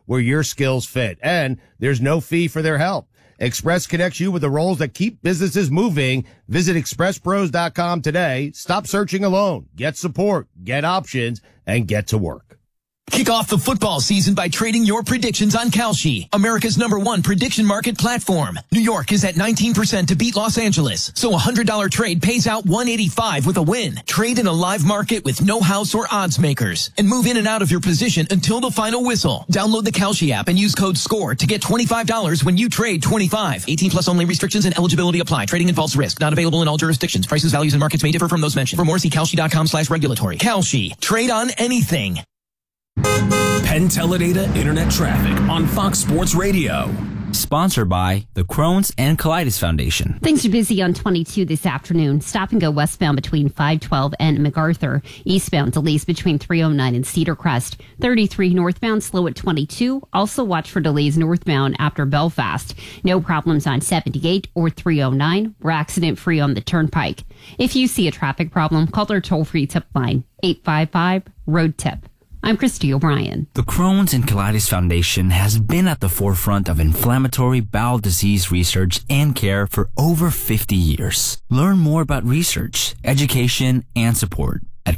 where your skills fit. And there's no fee for their help. Express connects you with the roles that keep businesses moving. Visit expresspros.com today. Stop searching alone. Get support, get options, and get to work. Kick off the football season by trading your predictions on Kalshi, America's #1 prediction market platform. New York is at 19% to beat Los Angeles, so a $100 trade pays out $185 with a win. Trade in a live market with no house or odds makers, and move in and out of your position until the final whistle. Download the Kalshi app and use code SCORE to get $25 when you trade 25. 18 plus only. Restrictions and eligibility apply. Trading involves risk. Not available in all jurisdictions. Prices, values, and markets may differ from those mentioned. For more, see Kalshi.com/regulatory. Kalshi. Trade on anything. Penn Teledata Internet Traffic on Fox Sports Radio. Sponsored by the Crohn's and Colitis Foundation. Things are busy on 22 this afternoon. Stop and go westbound between 512 and MacArthur. Eastbound delays between 309 and Cedar Crest. 33 northbound slow at 22. Also watch for delays northbound after Belfast. No problems on 78 or 309. We're accident free on the Turnpike. If you see a traffic problem, call our toll-free tip line 855-ROAD-TIP. I'm Christy O'Brien. The Crohn's and Colitis Foundation has been at the forefront of inflammatory bowel disease research and care for over 50 years. Learn more about research, education, and support at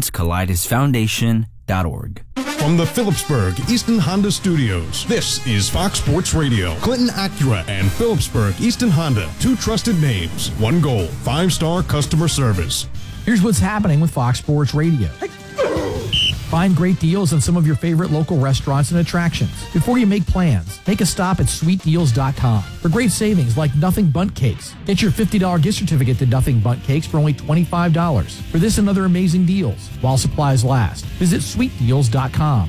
Crohn'sColitisFoundation.org. From the Phillipsburg Easton Honda Studios, this is Fox Sports Radio. Clinton Acura and Phillipsburg Easton Honda, two trusted names, one goal, 5-star customer service. Here's what's happening with Fox Sports Radio. Find great deals on some of your favorite local restaurants and attractions. Before you make plans, make a stop at sweetdeals.com for great savings like Nothing Bundt Cakes. Get your $50 gift certificate to Nothing Bundt Cakes for only $25. For this and other amazing deals, while supplies last, visit sweetdeals.com.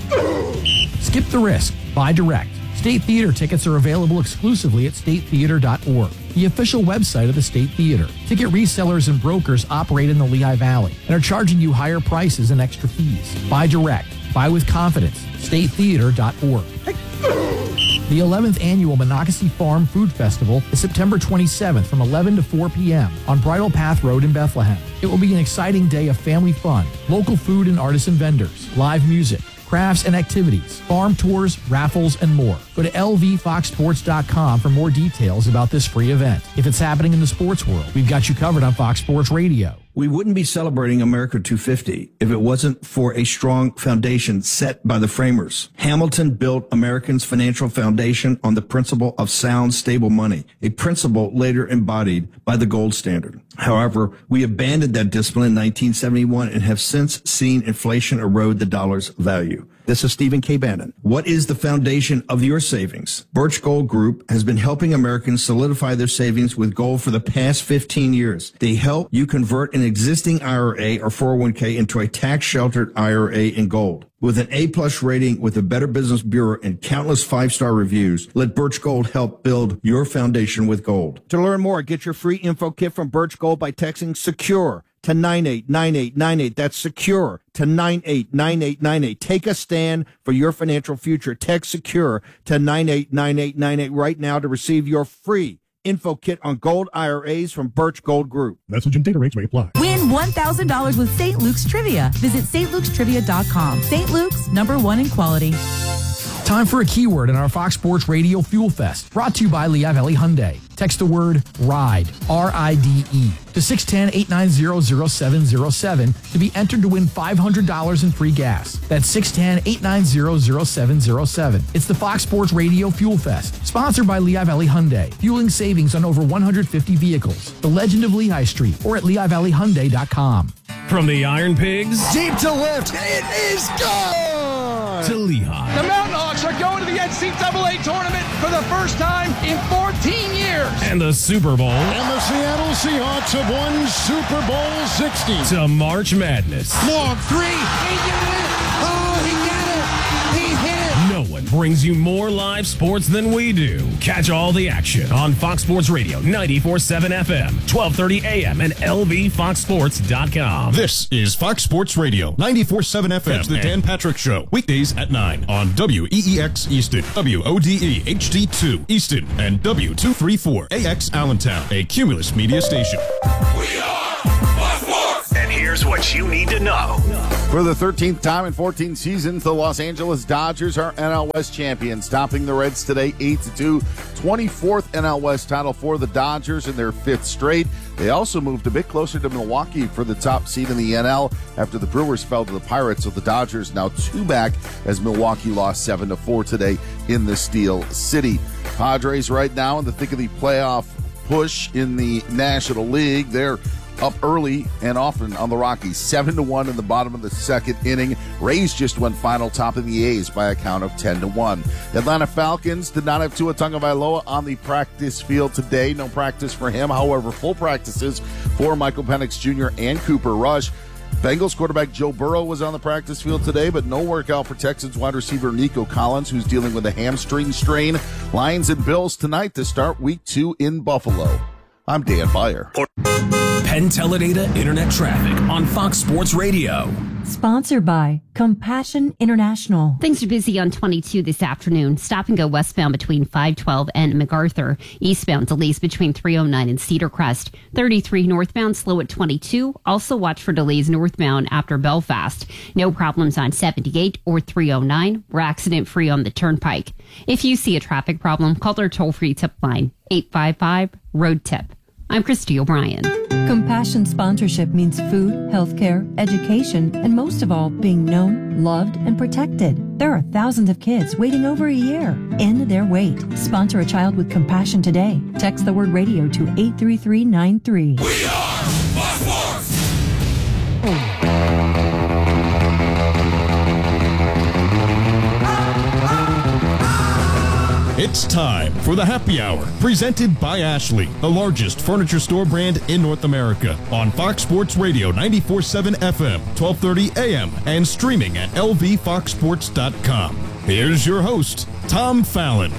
Skip the risk. Buy direct. State Theater tickets are available exclusively at statetheater.org, the official website of the State Theater. Ticket resellers and brokers operate in the Lehigh Valley and are charging you higher prices and extra fees. Buy direct. Buy with confidence. statetheater.org. The 11th Annual Monocacy Farm Food Festival is September 27th from 11 to 4 p.m. on Bridle Path Road in Bethlehem. It will be an exciting day of family fun, local food and artisan vendors, live music, crafts and activities, farm tours, raffles, and more. Go to lvfoxsports.com for more details about this free event. If it's happening in the sports world, we've got you covered on Fox Sports Radio. We wouldn't be celebrating America 250 if it wasn't for a strong foundation set by the framers. Hamilton built Americans' financial foundation on the principle of sound, stable money, a principle later embodied by the gold standard. However, we abandoned that discipline in 1971 and have since seen inflation erode the dollar's value. This is Stephen K. Bannon. What is the foundation of your savings? Birch Gold Group has been helping Americans solidify their savings with gold for the past 15 years. They help you convert an existing IRA or 401k into a tax-sheltered IRA in gold. With an A-plus rating with the Better Business Bureau and countless 5-star reviews, let Birch Gold help build your foundation with gold. To learn more, get your free info kit from Birch Gold by texting SECURE to 989898. That's SECURE to 989898. Take a stand for your financial future. Text SECURE to 989898 right now to receive your free info kit on gold IRAs from Birch Gold Group. Message and data rates may apply. Win $1,000 with St. Luke's Trivia. Visit stlukes.trivia.com. St. Luke's, #1 in quality. Time for a keyword in our Fox Sports Radio Fuel Fest, brought to you by Lehigh Valley Hyundai. Text the word RIDE, R-I-D-E, to 610-890-0707 to be entered to win $500 in free gas. That's 610-890-0707. It's the Fox Sports Radio Fuel Fest, sponsored by Lehigh Valley Hyundai, fueling savings on over 150 vehicles. The Legend of Lehigh Street, or at LehighValleyHyundai.com. From the Iron Pigs deep to lift, it is gone! to Lehigh. The Mountain Hawks are going to the NCAA tournament for the first time in 14 years. And the Super Bowl. And the Seattle Seahawks have won Super Bowl 60. To March Madness. Long three. He did it. Oh, he got it. He hit it. No one brings you more live sports than we do. Catch all the action on Fox Sports Radio, 94.7 FM, 1230 AM, and LVFoxSports.com. This is Fox Sports Radio, 94.7 FM. It's the Dan Patrick Show, weekdays at 9 on WEEX Easton, WODE HD2 Easton, and W234AX Allentown, a Cumulus media station. We are Fox Sports. And here's what you need to know. For the 13th time in 14 seasons, the Los Angeles Dodgers are NL West champions, topping the Reds today 8-2. 24th NL West title for the Dodgers in their 5th straight. They also moved a bit closer to Milwaukee for the top seed in the NL after the Brewers fell to the Pirates, so the Dodgers now 2 back as Milwaukee lost 7-4 today in the Steel City. Padres right now in the thick of the playoff push in the National League. They're up early and often on the Rockies, 7-1 in the bottom of the 2nd inning. Rays just went final, topping the A's by a count of 10-1. Atlanta Falcons did not have Tua Tagovailoa on the practice field today. No practice for him. However, full practices for Michael Penix Jr. and Cooper Rush. Bengals quarterback Joe Burrow was on the practice field today, but no workout for Texans wide receiver Nico Collins, who's dealing with a hamstring strain. Lions and Bills tonight to start Week 2 in Buffalo. I'm Dan Beyer. Penn Teledata Internet Traffic on Fox Sports Radio. Sponsored by Compassion International. Things are busy on 22 this afternoon. Stop and go westbound between 512 and MacArthur. Eastbound delays between 309 and Cedar Crest. 33 northbound slow at 22. Also watch for delays northbound after Belfast. No problems on 78 or 309. We're accident free on the Turnpike. If you see a traffic problem, call our toll-free tip line, 855-ROAD-TIP. I'm Christy O'Brien. Compassion sponsorship means food, healthcare, education, and most of all, being known, loved, and protected. There are thousands of kids waiting over a year. End their wait. Sponsor a child with compassion today. Text the word radio to 83393. We are Fox Sports! It's time for the Happy Hour, presented by Ashley, the largest furniture store brand in North America, on Fox Sports Radio 94.7 FM, 1230 AM, and streaming at lvfoxsports.com. Here's your host, Tom Fallon.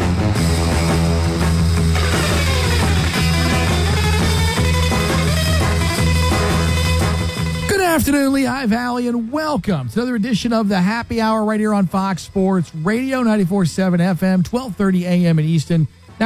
Good afternoon, Lehigh Valley, and welcome to another edition of the Happy Hour right here on Fox Sports Radio, 94.7 FM, 1230 AM in Easton,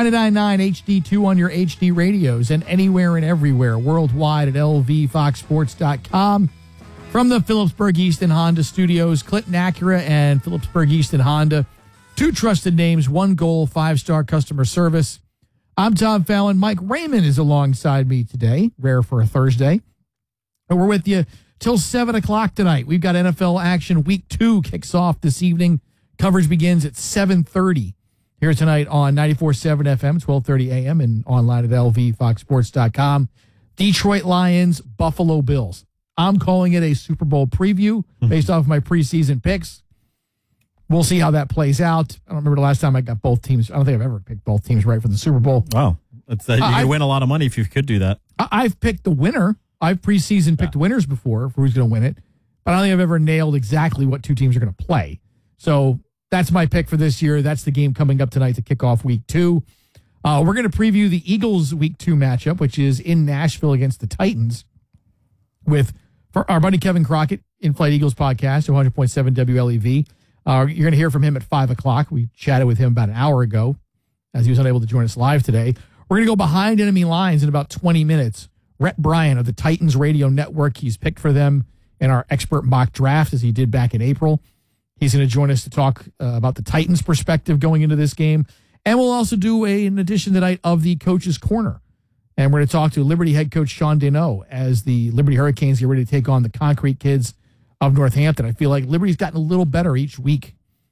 99.9 HD2 on your HD radios, and anywhere and everywhere worldwide at lvfoxsports.com. From the Phillipsburg Easton Honda Studios, Clinton Acura and Phillipsburg Easton Honda, 2 trusted names, 1 goal, 5-star customer service. I'm Tom Fallon. Mike Raymond is alongside me today, rare for a Thursday. And we're with you till 7 o'clock tonight. We've got NFL action. Week 2 kicks off this evening. Coverage begins at 7:30 here tonight on 94.7 FM, 12:30 AM, and online at lvfoxsports.com. Detroit Lions, Buffalo Bills. I'm calling it a Super Bowl preview based off my preseason picks. We'll see how that plays out. I don't remember the last time I got both teams. I don't think I've ever picked both teams right for the Super Bowl. Wow. You could win a lot of money if you could do that. I've picked the winner. I've preseason picked winners before for who's going to win it, but I don't think I've ever nailed exactly what 2 teams are going to play. So that's my pick for this year. That's the game coming up tonight to kick off Week 2. We're going to preview the Eagles Week 2 matchup, which is in Nashville against the Titans, with for our buddy Kevin Crockett, In-Flight Eagles podcast, 100.7 WLEV. You're going to hear from him at 5 o'clock. We chatted with him about an hour ago as he was unable to join us live today. We're going to go behind enemy lines in about 20 minutes. Rhett Bryan of the Titans Radio Network. He's picked for them in our expert mock draft, as he did back in April. He's going to join us to talk about the Titans' perspective going into this game. And we'll also do an edition tonight of the Coach's Corner. And we're going to talk to Liberty head coach Sean Deneau as the Liberty Hurricanes get ready to take on the Concrete Kids of Northampton. I feel like Liberty's gotten a little better each week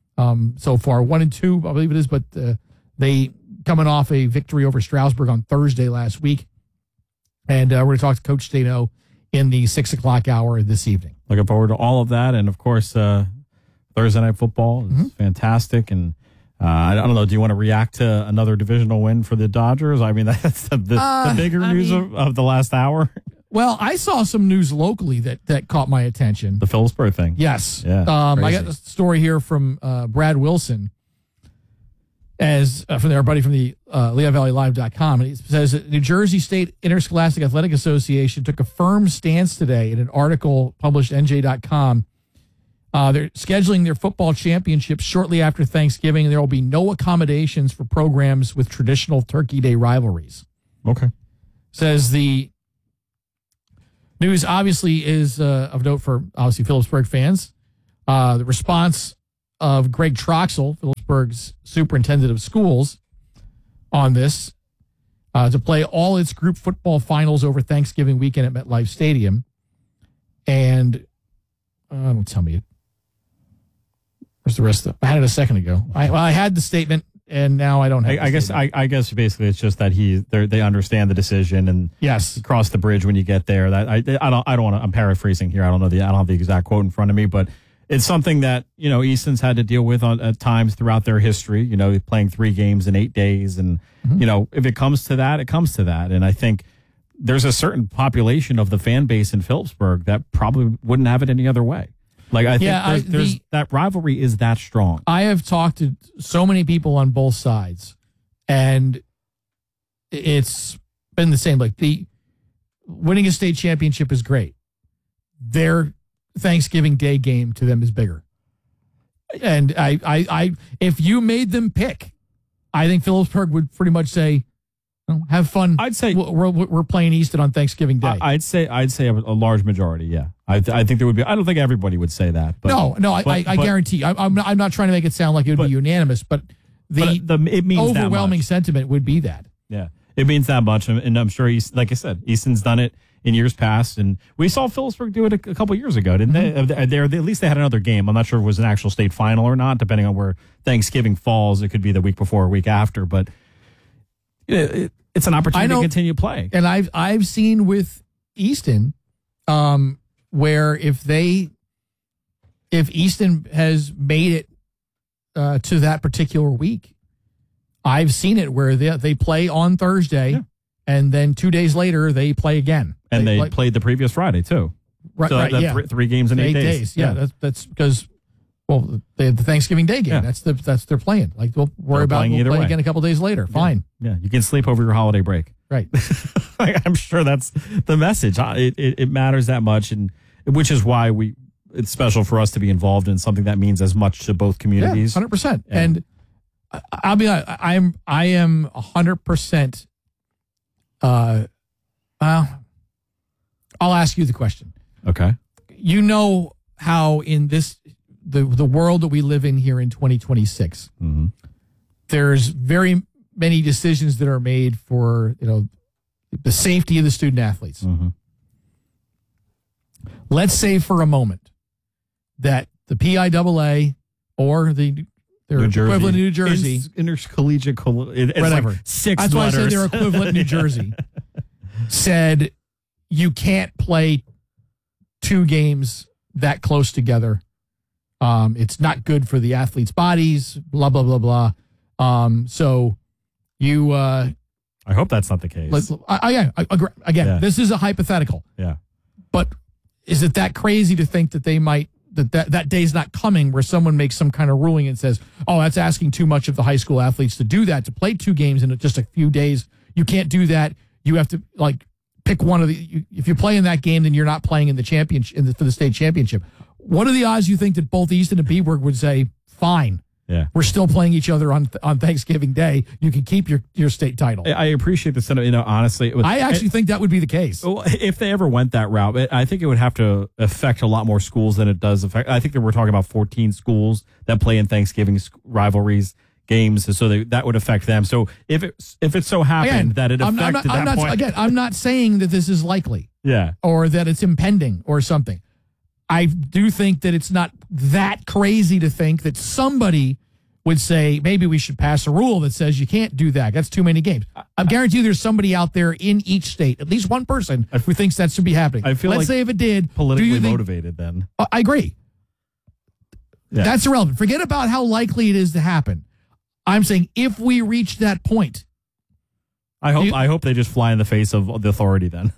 so far. 1-2, I believe it is, but they coming off a victory over Stroudsburg on Thursday last week. And we're going to talk to Coach Deneau in the 6 o'clock hour this evening. Looking forward to all of that. And, of course, Thursday Night Football is fantastic. And I don't know, do you want to react to another divisional win for the Dodgers? I mean, that's the bigger news of the last hour. Well, I saw some news locally that caught my attention. The Phillipsburg thing. Yes. Yeah, I got a story here from Brad Wilson, from our buddy from the LehighValleyLive.com. And it says that New Jersey State Interscholastic Athletic Association took a firm stance today in an article published NJ.com. They're scheduling their football championships shortly after Thanksgiving. There will be no accommodations for programs with traditional Turkey Day rivalries. Okay. Says the News obviously is of note for obviously Phillipsburg fans. The response of Greg Troxel, Phillipsburg's superintendent of schools, on this to play all its group football finals over Thanksgiving weekend at MetLife Stadium. And don't tell me it. Where's the rest of it? I had it a second ago. I had the statement, and now I don't have I guess basically it's just that they understand the decision and yes, cross the bridge when you get there. That I don't want to. I'm paraphrasing here. I don't have the exact quote in front of me, but it's something that Easton's had to deal with at times throughout their history. Playing 3 games in 8 days, and if it comes to that, it comes to that. And I think there's a certain population of the fan base in Phillipsburg that probably wouldn't have it any other way. Like I think there's that rivalry is that strong. I have talked to so many people on both sides, and it's been the same. Like the winning a state championship is great. Their Thanksgiving Day game to them is bigger. And I if you made them pick, I think Phillipsburg would pretty much say, have fun. I'd say we're playing Easton on Thanksgiving Day. I'd say a large majority. Yeah, I think there would be. I don't think everybody would say that. But, I guarantee. I'm not trying to make it sound like it would be unanimous, but it means overwhelming sentiment would be that. Yeah, it means that much, and I'm sure like I said, Easton's done it in years past, and we saw Phillipsburg do it a couple years ago, didn't they? At least they had another game. I'm not sure if it was an actual state final or not, depending on where Thanksgiving falls. It could be the week before or week after, but it's an opportunity to continue playing. And I've seen with Easton, where if Easton has made it to that particular week, I've seen it where they play on Thursday, and then 2 days later they play again. And they played the previous Friday too. Right, so right. 3 games in 8 days. Yeah, that's because they have the Thanksgiving Day game. Yeah. That's they're playing. Like we'll play again a couple days later. Fine. Yeah, you can sleep over your holiday break. Right. I'm sure that's the message. It matters that much, and which is why it's special for us to be involved in something that means as much to both communities. 100%. And I'll be honest, I am 100%. I'll ask you the question. Okay. You know how in the world that we live in here in 2026, there's very many decisions that are made for the safety of the student athletes. Let's say for a moment that the PIAA or their equivalent in New Jersey, intercollegiate, it's whatever, like 6 that's letters. Why I say their equivalent in New Jersey said you can't play 2 games that close together. It's not good for the athletes' bodies, blah, blah, blah, blah. So you... I hope that's not the case. Again, this is a hypothetical. Yeah. But is it that crazy to think that they might... That day's not coming where someone makes some kind of ruling and says, oh, that's asking too much of the high school athletes to do that, to play 2 games in just a few days. You can't do that. You have to, pick one of the... If you play in that game, then you're not playing in the championship for the state championship. What are the odds you think that both Easton and Beberg would say, fine, we're still playing each other on Thanksgiving Day. You can keep your state title. I appreciate the sentiment. Honestly, I actually think that would be the case. Well, if they ever went that route, I think it would have to affect a lot more schools than it does affect. I think that we're talking about 14 schools that play in Thanksgiving rivalries games, so that would affect them. So if it so happened that it affected that point, I'm not saying that this is likely, or that it's impending or something. I do think that it's not that crazy to think that somebody would say, maybe we should pass a rule that says you can't do that. That's too many games. I guarantee you there's somebody out there in each state, at least one person, who thinks that should be happening. Let's say if it did. Politically motivated then. I agree. Yeah. That's irrelevant. Forget about how likely it is to happen. I'm saying if we reach that point. I hope they just fly in the face of the authority then.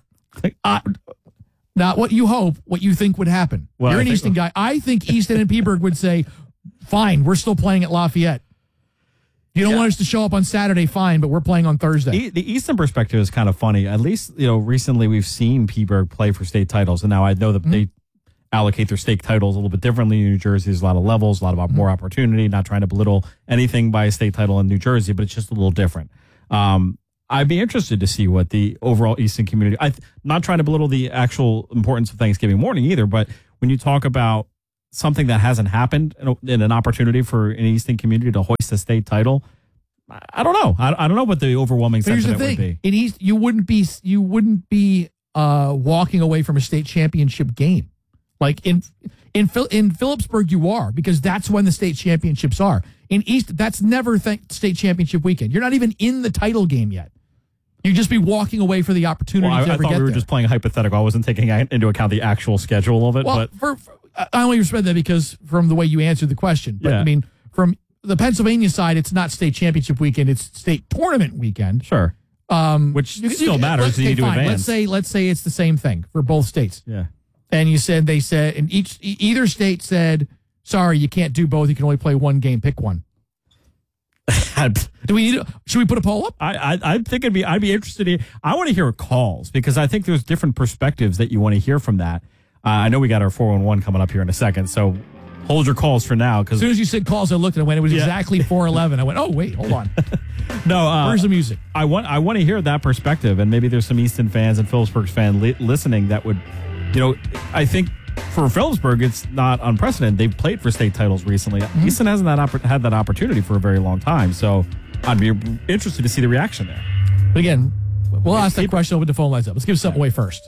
Not what you hope, what you think would happen. Well, you're an Easton guy. I think Easton and Beberg would say, fine, we're still playing at Lafayette. You don't want us to show up on Saturday, fine, but we're playing on Thursday. The Easton perspective is kind of funny. At least, recently we've seen Beberg play for state titles, and now I know that they allocate their state titles a little bit differently. In New Jersey, there's a lot of levels, a lot of more opportunity, not trying to belittle anything by a state title in New Jersey, but it's just a little different. I'd be interested to see what the overall Easton community. I'm not trying to belittle the actual importance of Thanksgiving morning either, but when you talk about something that hasn't happened in an opportunity for an Easton community to hoist a state title, I don't know. I don't know what the overwhelming sentiment would be. In East, you wouldn't be walking away from a state championship game. Like in Phillipsburg, you are, because that's when the state championships are. In East, that's never state championship weekend. You're not even in the title game yet. You'd just be walking away for the opportunity to ever I thought get we were there. just playing hypothetical. I wasn't taking into account the actual schedule of it. Well, but I only respect that because from the way you answered the question. But Yeah. I mean, from the Pennsylvania side, it's not state championship weekend; it's state tournament weekend. Sure, which still matters. Okay, You need to fine. advance. Let's say it's the same thing for both states. Yeah. And they said, and either state said, sorry, you can't do both. You can only play one game. Pick one. Should we put a poll up? I think I'd be interested in. I want to hear calls because I think there's different perspectives that you want to hear from that. I know we got our 411 coming up here in a second, so hold your calls for now. As soon as you said calls, I looked and it was exactly 411. I went, oh wait, hold on. No, where's the music? I want to hear that perspective, and maybe there's some Easton fans and Phillipsburg fans listening that would, I think for Phillipsburg it's not unprecedented. They've played for state titles recently. Mm-hmm. Easton hasn't had that opportunity for a very long time, so I'd be interested to see the reaction there. But again, we'll ask that question when the phone lines up. Let's give something away first.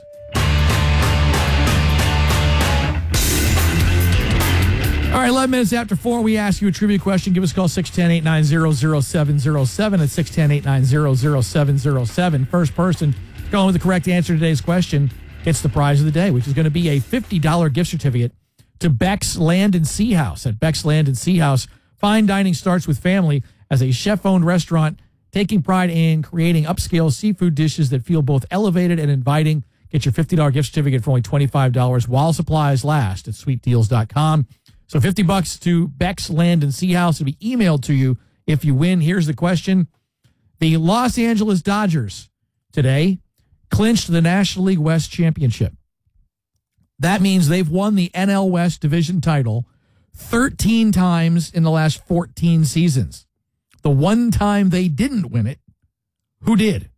All right, 11 minutes after 4, we ask you a trivia question. Give us a call, 610-890-0707. That's 610-890-0707. First person calling with the correct answer to today's question gets the prize of the day, which is going to be a $50 gift certificate to Beck's Land and Sea House. At Beck's Land and Sea House, fine dining starts with family. As a chef-owned restaurant, taking pride in creating upscale seafood dishes that feel both elevated and inviting. Get your $50 gift certificate for only $25 while supplies last at sweetdeals.com. So $50 to Beck's Land and Sea House. It'll be emailed to you if you win. Here's the question. The Los Angeles Dodgers today clinched the National League West championship. That means they've won the NL West division title 13 times in the last 14 seasons. The one time they didn't win it, who did?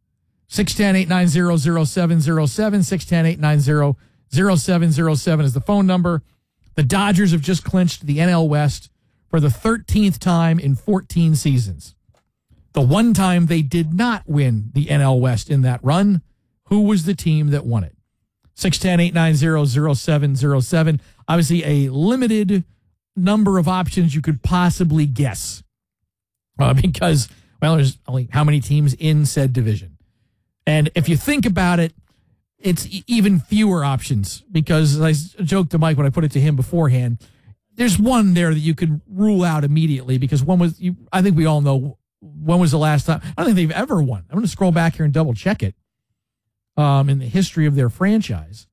610-890-0707, 610-890-0707 is the phone number. The Dodgers have just clinched the NL West for the 13th time in 14 seasons. The one time they did not win the NL West in that run, who was the team that won it? 610-890-0707. Obviously, a limited number of options you could possibly guess. Because, well, there's only how many teams in said division. And if you think about it, it's even fewer options because I joked to Mike when I put it to him beforehand. There's one there that you can rule out immediately because one was, I think we all know when was the last time. I don't think they've ever won. I'm going to scroll back here and double check it in the history of their franchise.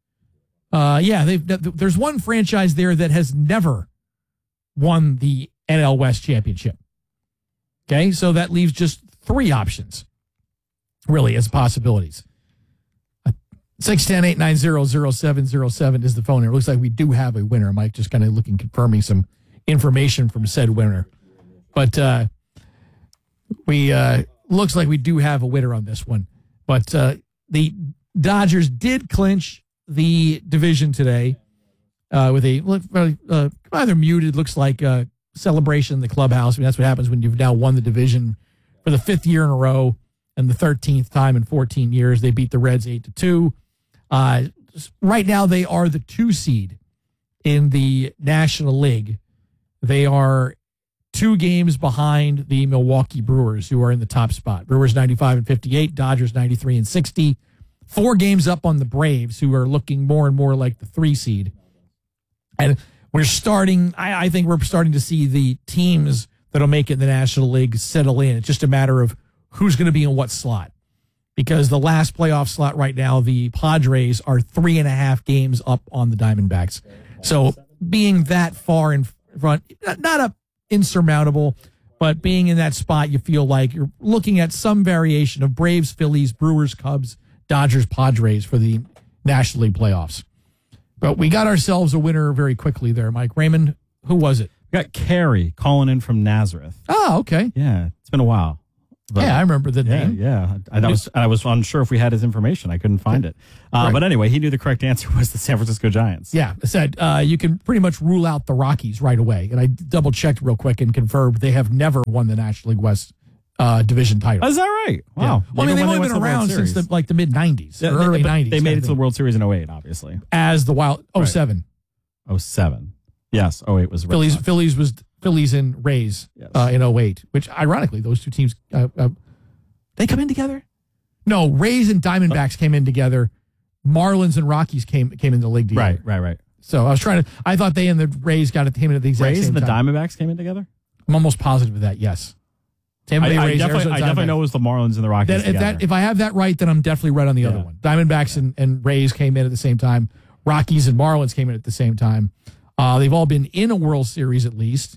There's one franchise there that has never won the NL West championship. Okay, so that leaves just 3 options, really, as possibilities. 610-890-0707 is the phone number. It looks like we do have a winner. Mike just kind of confirming some information from said winner. But looks like we do have a winner on this one. But the Dodgers did clinch the division today with a rather muted, looks like celebration in the clubhouse. I mean, that's what happens when you've now won the division for the 5th year in a row and the 13th time in 14 years. They beat the Reds 8-2. Right now, they are the 2 seed in the National League. They are 2 games behind the Milwaukee Brewers, who are in the top spot. Brewers 95-58, Dodgers 93-60. 4 games up on the Braves, who are looking more and more like the 3 seed. And I think we're starting to see the teams that'll make it in the National League settle in. It's just a matter of who's going to be in what slot. Because the last playoff slot right now, the Padres are 3.5 games up on the Diamondbacks. So being that far in front, not insurmountable, but being in that spot, you feel like you're looking at some variation of Braves, Phillies, Brewers, Cubs, Dodgers, Padres for the National League playoffs. But we got ourselves a winner very quickly there, Mike. Raymond, who was it? We got Carrie calling in from Nazareth. Oh, okay. Yeah, it's been a while. But, I remember the name. Yeah. I was unsure if we had his information. I couldn't find it. Right. But anyway, he knew the correct answer was the San Francisco Giants. Yeah, it said you can pretty much rule out the Rockies right away. And I double-checked real quick and confirmed they have never won the National League West division title. Is that right? Wow. Yeah. Well, they've only been around since the mid-'90s, or early 90s. They made it to the World Series in 08, obviously. As the Wild, 07. Right. 07. Yes, 08 was Phillies and Rays in 08, which ironically, those two teams, they come in together? No, Rays and Diamondbacks came in together. Marlins and Rockies came in the league together. Right. So I thought they and the Rays came in at the exact Rays same and the time. Diamondbacks came in together? I'm almost positive of that, yes. Tampa Bay Rays, I definitely know it was the Marlins and the Rockies together. If I have that right, then I'm definitely right on the other one. Diamondbacks and Rays came in at the same time. Rockies and Marlins came in at the same time. They've all been in a World Series at least.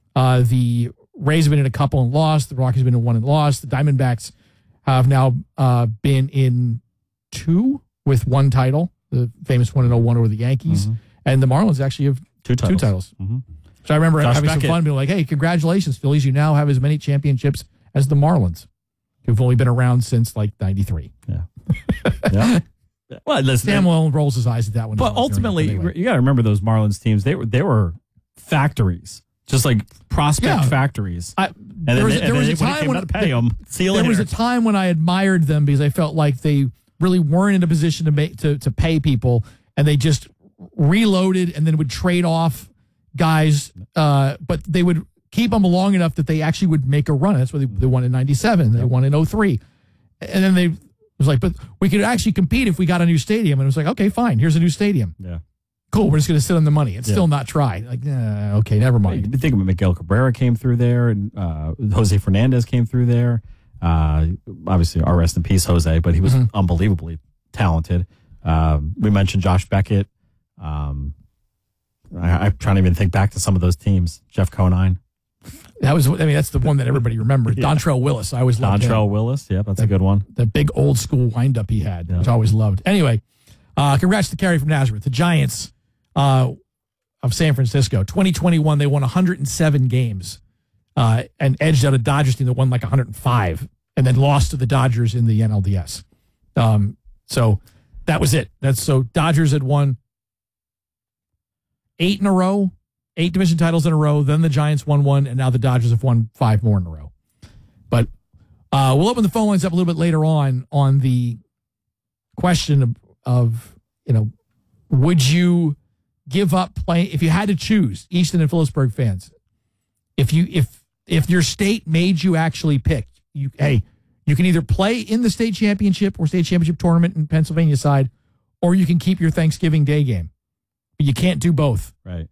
The Rays have been in a couple and lost. The Rockies have been in one and lost. The Diamondbacks have now been in two with one title, the famous one in 01 over the Yankees. Mm-hmm. And the Marlins actually have two titles. Mm-hmm. So I remember having some fun being like, hey, congratulations, Phillies. You now have as many championships as the Marlins, who've only been around since like 93. Yeah. Yeah. Well, listen, Samuel rolls his eyes at that one. But ultimately, you got to remember those Marlins teams. They were factories, just like prospect factories. There was a time when there was a time when I admired them because I felt like they really weren't in a position to pay people, and they just reloaded and then would trade off guys, but they would keep them long enough that they actually would make a run. That's why they won in 97. They won in 03. And then it was like, but we could actually compete if we got a new stadium. And it was like, okay, fine. Here's a new stadium. Yeah. Cool. We're just going to sit on the money and still not try. Like, okay, never mind. You think of Miguel Cabrera came through there, and Jose Fernandez came through there. Obviously, our rest in peace, Jose, but he was unbelievably talented. We mentioned Josh Beckett. I'm trying to even think back to some of those teams. Jeff Conine. That's the one that everybody remembered. Dontrell Willis. I always loved him. Dontrell Willis. Yeah, that's a good one. The big old school windup he had, which I always loved. Anyway, congrats to Kerry from Nazareth. The Giants of San Francisco. 2021, they won 107 games and edged out a Dodgers team that won like 105 and then lost to the Dodgers in the NLDS. So that was it. Dodgers had won 8 in a row. 8 division titles in a row, then the Giants won 1, and now the Dodgers have won 5 more in a row. But we'll open the phone lines up a little bit later on the question of would you give up playing if you had to choose, Easton and Phillipsburg fans, if your state made you actually pick, you can either play in the state championship or state championship tournament in Pennsylvania side, or you can keep your Thanksgiving Day game. But you can't do both. Right.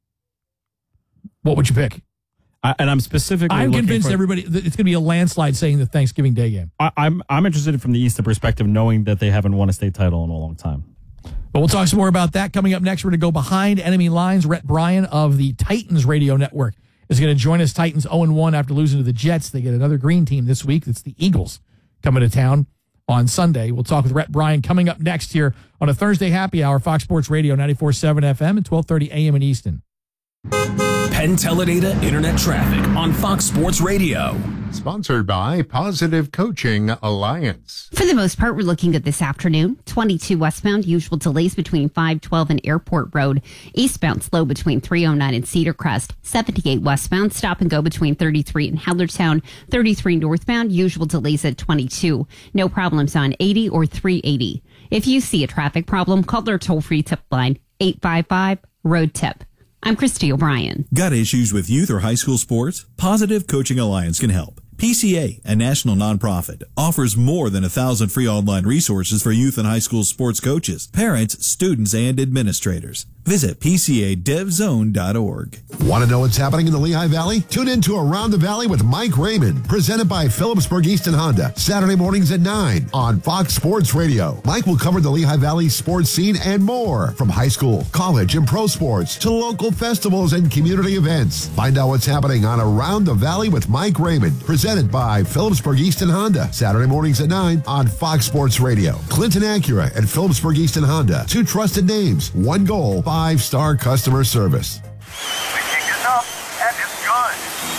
What would you pick? I'm convinced everybody that it's going to be a landslide saying the Thanksgiving Day game. I'm interested from the Easton perspective, knowing that they haven't won a state title in a long time. But we'll talk some more about that coming up next. We're going to go behind enemy lines. Rhett Bryan of the Titans Radio Network is going to join us. Titans 0-1 after losing to the Jets. They get another green team this week. It's the Eagles coming to town on Sunday. We'll talk with Rhett Bryan coming up next here on a Thursday happy hour, Fox Sports Radio 94.7 FM and 12:30 a.m. in Easton. Penn Teledata Internet Traffic on Fox Sports Radio. Sponsored by Positive Coaching Alliance. For the most part, we're looking good this afternoon. 22 westbound, usual delays between 512 and Airport Road. Eastbound, slow between 309 and Cedar Crest. 78 westbound, stop and go between 33 and Hellertown. 33 northbound, usual delays at 22. No problems on 80 or 380. If you see a traffic problem, call their toll-free tip line, 855-ROAD-TIP. I'm Christy O'Brien. Got issues with youth or high school sports? Positive Coaching Alliance can help. PCA, a national nonprofit, offers more than 1,000 free online resources for youth and high school sports coaches, parents, students, and administrators. Visit PCADevZone.org. Want to know what's happening in the Lehigh Valley? Tune in to Around the Valley with Mike Raymond, presented by Phillipsburg Easton Honda, Saturday mornings at 9 on Fox Sports Radio. Mike will cover the Lehigh Valley sports scene and more, from high school, college, and pro sports to local festivals and community events. Find out what's happening on Around the Valley with Mike Raymond, presented by Phillipsburg Easton Honda, Saturday mornings at 9 on Fox Sports Radio. Clinton Acura and Phillipsburg Easton Honda, 2 trusted names, 1 goal, 5-star customer service. We kicked it up, and it's good.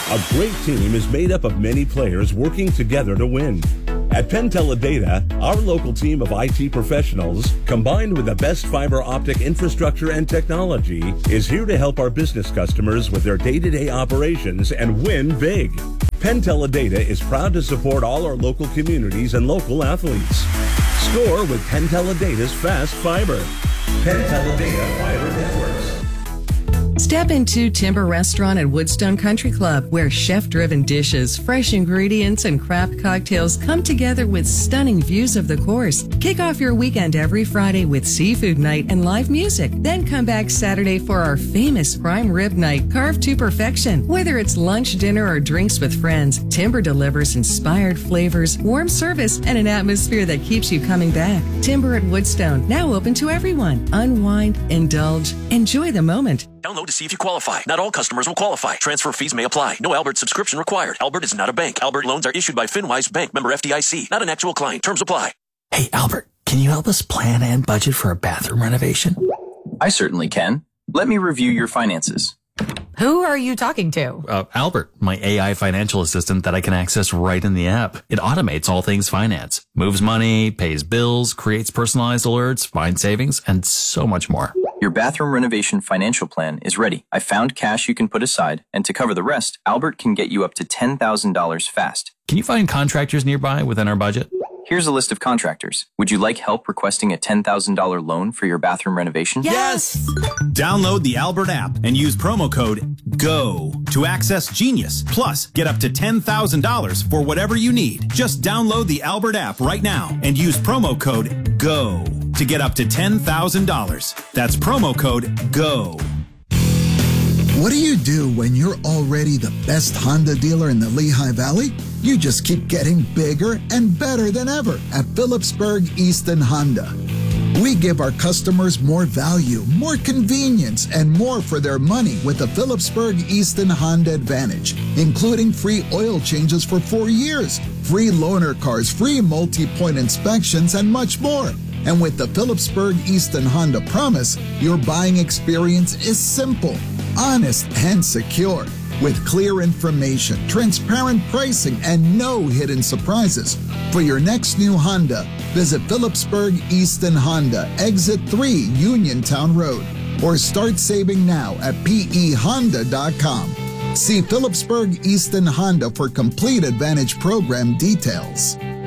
A great team is made up of many players working together to win. At Penteledata, our local team of IT professionals, combined with the best fiber optic infrastructure and technology, is here to help our business customers with their day-to-day operations and win big. Penteledata is proud to support all our local communities and local athletes. Score with Penteledata's fast fiber. Penteledata Fiber Networks. Step into Timber Restaurant at Woodstone Country Club, where chef-driven dishes, fresh ingredients, and craft cocktails come together with stunning views of the course. Kick off your weekend every Friday with seafood night and live music. Then come back Saturday for our famous prime rib night, carved to perfection. Whether it's lunch, dinner, or drinks with friends, Timber delivers inspired flavors, warm service, and an atmosphere that keeps you coming back. Timber at Woodstone, now open to everyone. Unwind, indulge, enjoy the moment. Download to see if you qualify. Not all customers will qualify. Transfer fees may apply. No Albert subscription required. Albert is not a bank. Albert loans are issued by FinWise Bank, member FDIC. Not an actual client. Terms apply. Hey, Albert, can you help us plan and budget for a bathroom renovation? I certainly can. Let me review your finances. Who are you talking to? Albert, my AI financial assistant that I can access right in the app. It automates all things finance, moves money, pays bills, creates personalized alerts, finds savings, and so much more. Your bathroom renovation financial plan is ready. I found cash you can put aside, and to cover the rest, Albert can get you up to $10,000 fast. Can you find contractors nearby within our budget? Here's a list of contractors. Would you like help requesting a $10,000 loan for your bathroom renovation? Yes! Download the Albert app and use promo code GO to access Genius. Plus, get up to $10,000 for whatever you need. Just download the Albert app right now and use promo code GO to get up to $10,000. That's promo code GO. What do you do when you're already the best Honda dealer in the Lehigh Valley? You just keep getting bigger and better than ever at Phillipsburg Easton Honda. We give our customers more value, more convenience, and more for their money with the Phillipsburg Easton Honda Advantage, including free oil changes for 4 years, free loaner cars, free multi-point inspections, and much more. And with the Phillipsburg Easton Honda Promise, your buying experience is simple, honest, and secure. With clear information, transparent pricing, and no hidden surprises. For your next new Honda, visit Phillipsburg Easton Honda, Exit 3, Uniontown Road, or start saving now at pehonda.com. See Phillipsburg Easton Honda for complete Advantage program details.